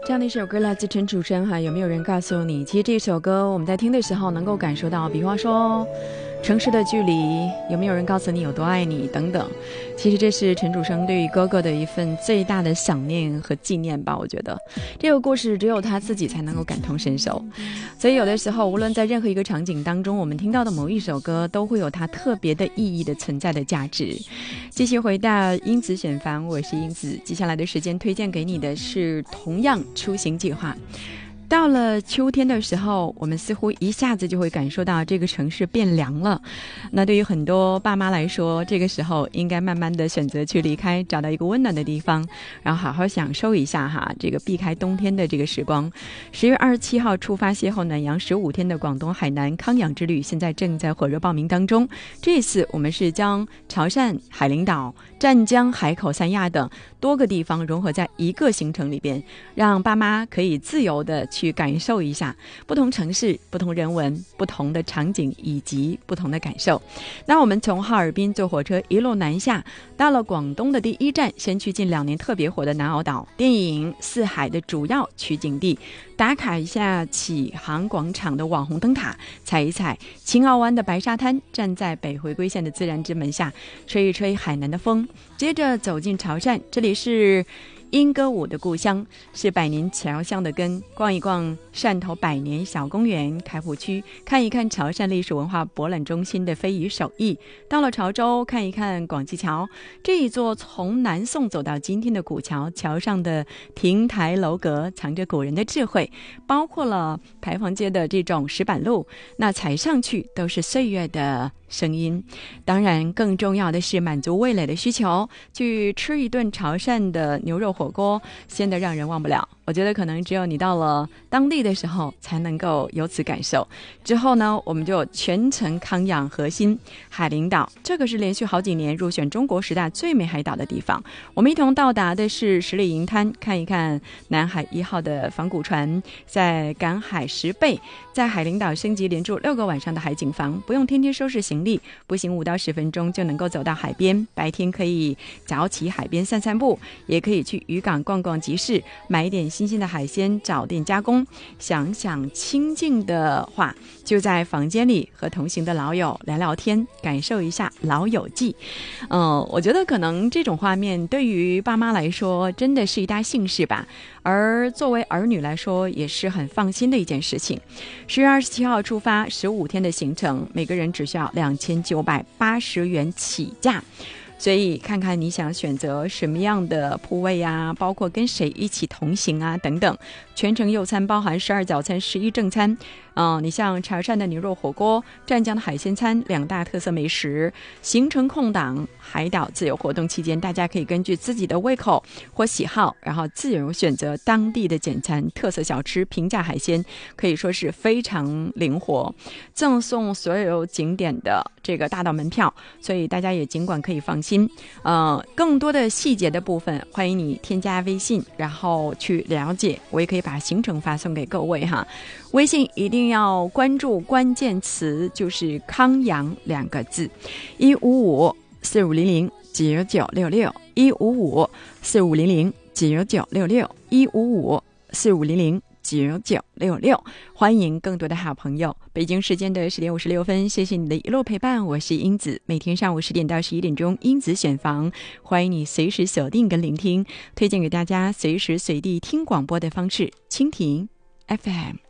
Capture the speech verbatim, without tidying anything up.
这样的一首歌来自陈楚生哈，有没有人告诉你，其实这首歌我们在听的时候能够感受到，比方说城市的距离，有没有人告诉你有多爱你等等。其实这是陈楚生对于哥哥的一份最大的想念和纪念吧。我觉得这个故事只有他自己才能够感同身受，所以有的时候无论在任何一个场景当中，我们听到的某一首歌都会有它特别的意义的存在的价值。继续回到英子选房，我是英子。接下来的时间推荐给你的是同样出行计划。到了秋天的时候，我们似乎一下子就会感受到这个城市变凉了。那对于很多爸妈来说，这个时候应该慢慢的选择去离开，找到一个温暖的地方，然后好好享受一下哈，这个避开冬天的这个时光。十月二十七号出发邂逅暖阳十五天的广东海南康养之旅，现在正在火热报名当中。这次我们是将潮汕、海陵岛、湛江、海口、三亚等多个地方融合在一个行程里边，让爸妈可以自由的去感受一下不同城市、不同人文、不同的场景以及不同的感受。那我们从哈尔滨坐火车一路南下，到了广东的第一站，先去近两年特别火的南澳岛，电影《四海》的主要取景地，打卡一下启航广场的网红灯塔，踩一踩青澳湾的白沙滩，站在北回归线的自然之门下，吹一吹海南的风。接着走进潮汕，这里是莺歌舞的故乡，是百年侨乡的根，逛一逛汕头百年小公园、开埠区，看一看潮汕历史文化博览中心的非遗手艺。到了潮州，看一看广济桥，这一座从南宋走到今天的古桥，桥上的亭台楼阁藏着古人的智慧，包括了牌坊街的这种石板路，那踩上去都是岁月的声音。当然更重要的是满足味蕾的需求，去吃一顿潮汕的牛肉火锅，鲜得让人忘不了。我觉得可能只有你到了当地的时候才能够有此感受。之后呢，我们就全程康养核心海陵岛，这个是连续好几年入选中国十大最美海岛的地方。我们一同到达的是十里营滩，看一看南海一号的仿古船，在赶海十倍，在海陵岛升级连住六个晚上的海景房，不用天天收拾行李，步行五到十分钟就能够走到海边。白天可以早起海边散散步，也可以去渔港逛逛集市，买一点新鲜的海鲜，找店加工。想想清静的话，就在房间里和同行的老友聊聊天，感受一下老友记。嗯、呃，我觉得可能这种画面对于爸妈来说真的是一大幸事吧，而作为儿女来说也是很放心的一件事情。十月二十七号出发，十五天的行程，每个人只需要两千九百八十元起价。所以看看你想选择什么样的铺位啊，包括跟谁一起同行啊等等。全程用餐包含十二早餐十一正餐，嗯、呃，你像潮汕的牛肉火锅、湛江的海鲜餐两大特色美食。行程空档海岛自由活动期间，大家可以根据自己的胃口或喜好，然后自由选择当地的简餐、特色小吃、平价海鲜，可以说是非常灵活。赠送所有景点的这个大道门票，所以大家也尽管可以放心。呃，更多的细节的部分，欢迎你添加微信，然后去了解。我也可以把行程发送给各位哈。微信一定要关注关键词，就是康阳两个字，一五五四五零零九九六六，一五五四五零零九九六六，一五五四五零零九九六六。欢迎更多的好朋友。北京时间的十点五十六分，谢谢你的一路陪伴，我是英子。每天上午十点到十一点钟，英子选房，欢迎你随时锁定跟聆听，推荐给大家随时随地听广播的方式，蜻蜓 F M。